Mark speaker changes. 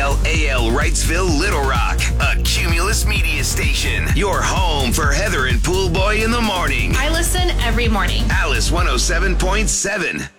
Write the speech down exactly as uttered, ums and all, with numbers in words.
Speaker 1: L A L Wrightsville, Little Rock, a Cumulus media station. Your home for Heather and Pool Boy in the morning.
Speaker 2: I listen every morning.
Speaker 1: Alice one oh seven point seven.